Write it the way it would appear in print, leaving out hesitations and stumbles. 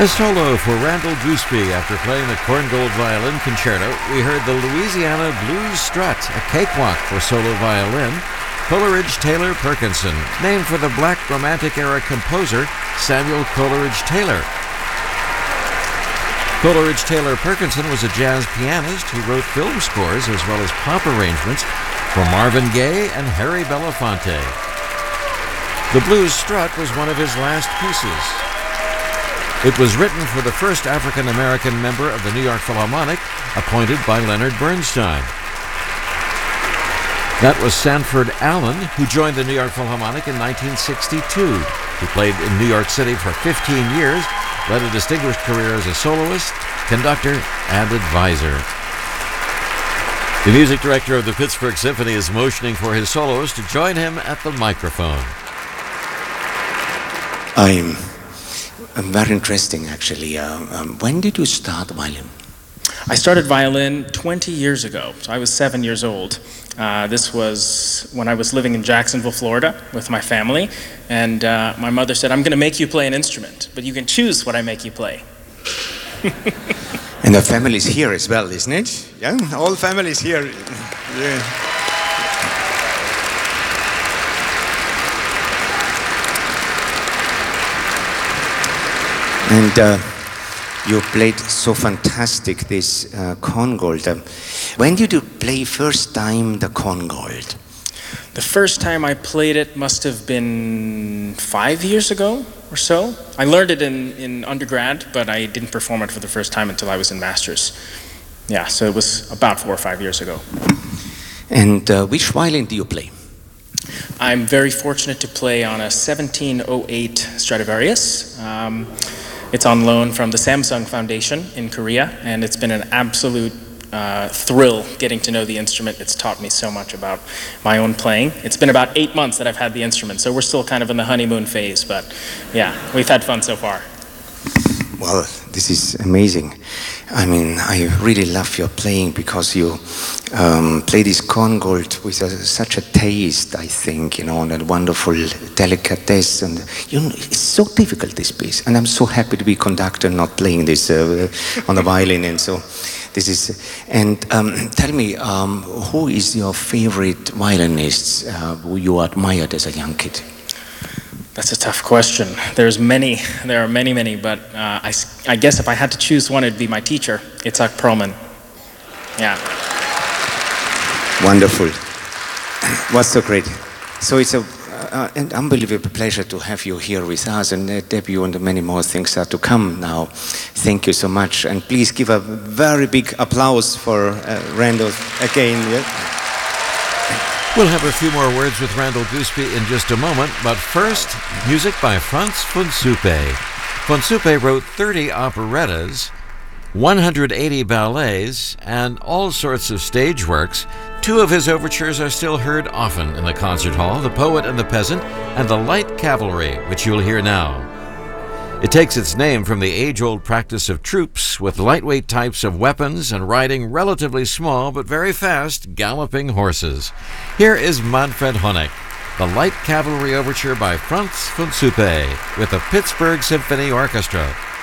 A solo for Randall Gooseby after playing the Korngold Violin Concerto. We heard the Louisiana Blues Strut, a cakewalk for solo violin. Coleridge Taylor Perkinson, named for the Black Romantic-era composer Samuel Coleridge Taylor. Coleridge Taylor Perkinson was a jazz pianist who wrote film scores as well as pop arrangements for Marvin Gaye and Harry Belafonte. The Blues Strut was one of his last pieces. It was written for the first African-American member of the New York Philharmonic, appointed by Leonard Bernstein. That was Sanford Allen, who joined the New York Philharmonic in 1962. He played in New York City for 15 years, led a distinguished career as a soloist, conductor, and advisor. The music director of the Pittsburgh Symphony is motioning for his soloist to join him at the microphone. Very interesting, actually. When did you start violin? I started violin 20 years ago. So I was 7 years old. This was when I was living in Jacksonville, Florida, with my family. And my mother said, "I'm going to make you play an instrument, but you can choose what I make you play." And the family is here as well, isn't it? Yeah, all families here. Yeah. And you played so fantastic this Korngold. When did you play first time the Korngold? The first time I played it must have been 5 years ago or so. I learned it in undergrad, but I didn't perform it for the first time until I was in master's. Yeah, so it was about 4 or 5 years ago. And which violin do you play? I'm very fortunate to play on a 1708 Stradivarius. It's on loan from the Samsung Foundation in Korea, and it's been an absolute thrill getting to know the instrument. It's taught me so much about my own playing. It's been about 8 months that I've had the instrument, so we're still kind of in the honeymoon phase, but yeah, we've had fun so far. Well, this is amazing. I mean, I really love your playing because you play this Korngold with such a taste, I think, you know, and a wonderful delicatesse. And you know, it's so difficult, this piece. And I'm so happy to be conductor, not playing this on the violin. And so this is. And tell me, who is your favorite violinist who you admired as a young kid? That's a tough question. There are many, but I guess if I had to choose one, it'd be my teacher, Itzhak Perlman. Yeah. Wonderful. What's so great? So it's an unbelievable pleasure to have you here with us, and debut and many more things are to come now. Thank you so much, and please give a very big applause for Randall again. Yeah? We'll have a few more words with Randall Gooseby in just a moment, but first, music by Franz von Suppe. Von Suppe wrote 30 operettas, 180 ballets, and all sorts of stage works. 2 of his overtures are still heard often in the concert hall, The Poet and the Peasant and The Light Cavalry, which you'll hear now. It takes its name from the age-old practice of troops with lightweight types of weapons and riding relatively small but very fast galloping horses. Here is Manfred Honeck, The Light Cavalry Overture by Franz von Suppe with the Pittsburgh Symphony Orchestra.